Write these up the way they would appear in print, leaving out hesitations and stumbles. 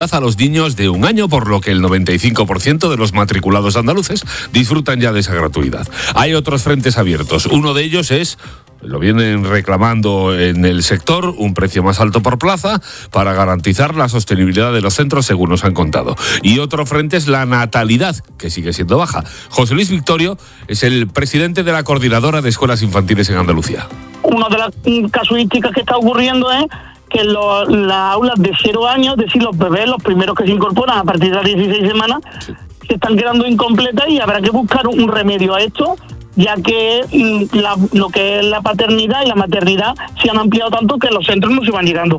a los niños de 1 año, por lo que el 95% de los matriculados andaluces disfrutan ya de esa gratuidad. Hay otros frentes abiertos. Uno de ellos es, lo vienen reclamando en el sector, un precio más alto por plaza para garantizar la sostenibilidad de los centros, según nos han contado. Y otro frente es la natalidad, que sigue siendo baja. José Luis Victorio es el presidente de la Coordinadora de Escuelas Infantiles en Andalucía. Una de las casuísticas que está ocurriendo es que las aulas de 0 años, es decir, los bebés, los primeros que se incorporan a partir de las 16 semanas, se están quedando incompletas y habrá que buscar un remedio a esto, ya que lo que es la paternidad y la maternidad se han ampliado tanto que los centros no se van llegando.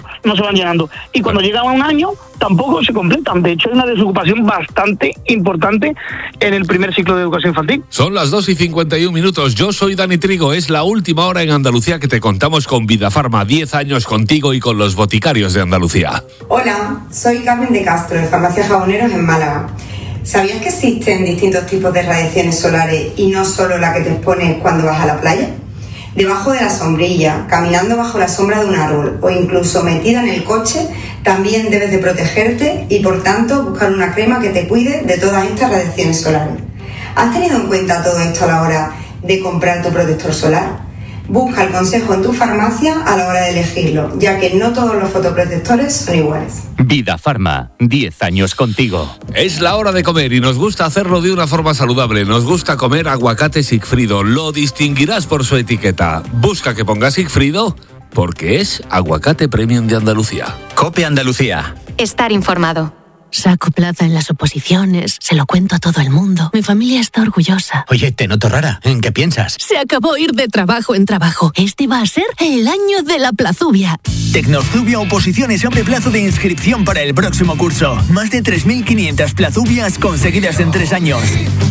Y cuando llegan a 1 año, tampoco se completan. De hecho, hay una desocupación bastante importante en el primer ciclo de educación infantil. Son las 2:51. Yo soy Dani Trigo. Es la última hora en Andalucía que te contamos con Vidafarma. 10 años contigo y con los boticarios de Andalucía. Hola, soy Carmen de Castro, de Farmacia Jaboneros en Málaga. ¿Sabías que existen distintos tipos de radiaciones solares y no solo la que te expones cuando vas a la playa? Debajo de la sombrilla, caminando bajo la sombra de un árbol o incluso metida en el coche, también debes de protegerte y por tanto buscar una crema que te cuide de todas estas radiaciones solares. ¿Has tenido en cuenta todo esto a la hora de comprar tu protector solar? Busca el consejo en tu farmacia a la hora de elegirlo, ya que no todos los fotoprotectores son iguales. Vidafarma, 10 años contigo. Es la hora de comer y nos gusta hacerlo de una forma saludable. Nos gusta comer aguacate Sigfrido. Lo distinguirás por su etiqueta. Busca que ponga Sigfrido porque es aguacate premium de Andalucía. COPE Andalucía. Estar informado. Saco plaza en las oposiciones, se lo cuento a todo el mundo. Mi familia está orgullosa. Oye, te noto rara. ¿En qué piensas? Se acabó ir de trabajo en trabajo. Este va a ser el año de la plazubia. Tecnozubia Oposiciones abre plazo de inscripción para el próximo curso. Más de 3.500 plazubias conseguidas en 3 años.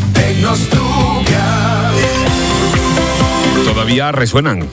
Todavía resuenan,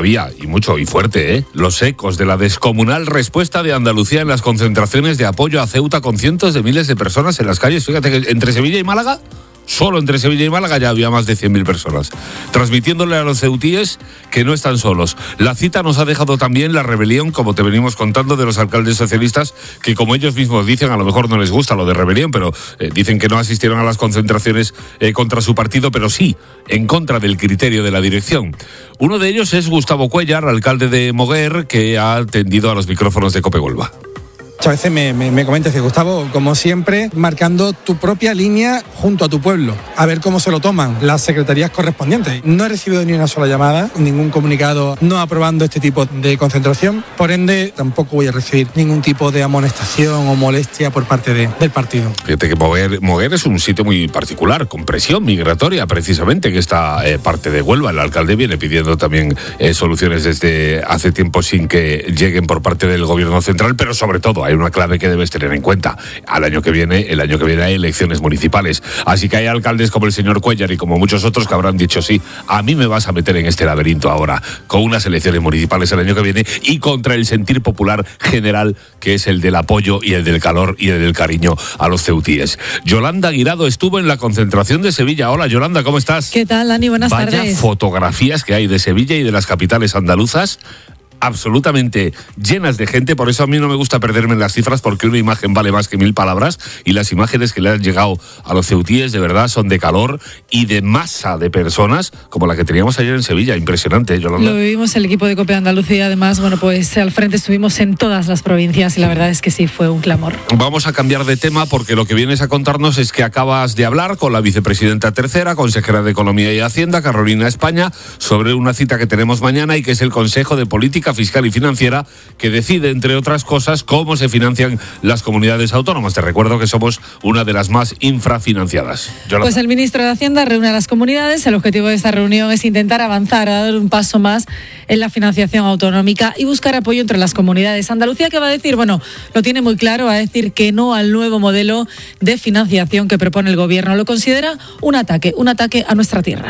y mucho y fuerte, los ecos de la descomunal respuesta de Andalucía en las concentraciones de apoyo a Ceuta con cientos de miles de personas en las calles. Fíjate que entre Sevilla y Málaga, solo entre Sevilla y Málaga ya había más de 100.000 personas, transmitiéndole a los ceutíes que no están solos. La cita nos ha dejado también la rebelión, como te venimos contando, de los alcaldes socialistas, que como ellos mismos dicen, a lo mejor no les gusta lo de rebelión, pero dicen que no asistieron a las concentraciones contra su partido, pero sí en contra del criterio de la dirección. Uno de ellos es Gustavo Cuéllar, alcalde de Moguer, que ha atendido a los micrófonos de COPE Huelva. A veces me comentas que, Gustavo, como siempre, marcando tu propia línea junto a tu pueblo, a ver cómo se lo toman las secretarías correspondientes. No he recibido ni una sola llamada, ningún comunicado no aprobando este tipo de concentración, por ende tampoco voy a recibir ningún tipo de amonestación o molestia por parte del partido. Fíjate que Moguer es un sitio muy particular, con presión migratoria precisamente en esta parte de Huelva. El alcalde viene pidiendo también soluciones desde hace tiempo sin que lleguen por parte del gobierno central, pero sobre todo hay una clave que debes tener en cuenta. El año que viene hay elecciones municipales. Así que hay alcaldes como el señor Cuéllar y como muchos otros que habrán dicho, sí, a mí me vas a meter en este laberinto ahora, con unas elecciones municipales el año que viene y contra el sentir popular general, que es el del apoyo y el del calor y el del cariño a los ceutíes. Yolanda Guirado estuvo en la concentración de Sevilla. Hola, Yolanda, ¿cómo estás? ¿Qué tal, Dani? Buenas tardes. Vaya fotografías que hay de Sevilla y de las capitales andaluzas, absolutamente llenas de gente. Por eso a mí no me gusta perderme en las cifras, porque una imagen vale más que 1000 palabras, y las imágenes que le han llegado a los ceutíes de verdad son de calor y de masa de personas, como la que teníamos ayer en Sevilla. Impresionante, Yolanda. Lo vivimos el equipo de COPE Andalucía, además, pues al frente estuvimos en todas las provincias y la verdad es que sí, fue un clamor. Vamos a cambiar de tema porque lo que vienes a contarnos es que acabas de hablar con la vicepresidenta tercera, consejera de Economía y Hacienda, Carolina España, sobre una cita que tenemos mañana y que es el Consejo de Política Fiscal y Financiera, que decide, entre otras cosas, cómo se financian las comunidades autónomas. Te recuerdo que somos una de las más infrafinanciadas. Yolanda. Pues el ministro de Hacienda reúne a las comunidades. El objetivo de esta reunión es intentar avanzar, a dar un paso más en la financiación autonómica y buscar apoyo entre las comunidades. Andalucía, ¿qué va a decir? Bueno, lo tiene muy claro, va a decir que no al nuevo modelo de financiación que propone el gobierno. Lo considera un ataque a nuestra tierra.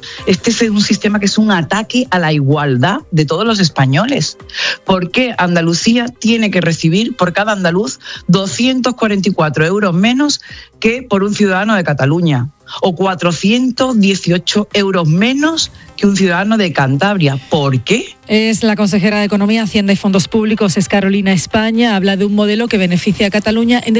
Este es un sistema que es un ataque a la igualdad de todos los españoles. ¿Por qué Andalucía tiene que recibir por cada andaluz 244 euros menos que por un ciudadano de Cataluña? O 418 euros menos que un ciudadano de Cantabria. ¿Por qué? Es la consejera de Economía, Hacienda y Fondos Públicos, es Carolina España. Habla de un modelo que beneficia a Cataluña en